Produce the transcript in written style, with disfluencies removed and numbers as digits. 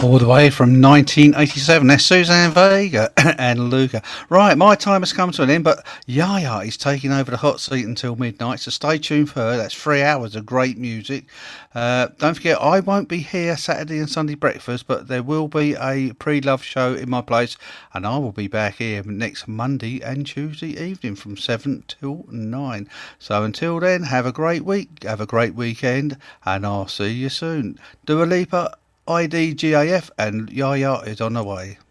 All the way from 1987. That's Suzanne Vega and Luca. Right, my time has come to an end, but Yaya is taking over the hot seat until midnight, so stay tuned for her. That's 3 hours of great music. Don't forget, I won't be here Saturday and Sunday breakfast, but there will be a pre-love show in my place, and I will be back here next Monday and Tuesday evening from 7 till 9. So until then, have a great week, have a great weekend, and I'll see you soon. Dua Lipa, IDGAF, and Yaya is on the way.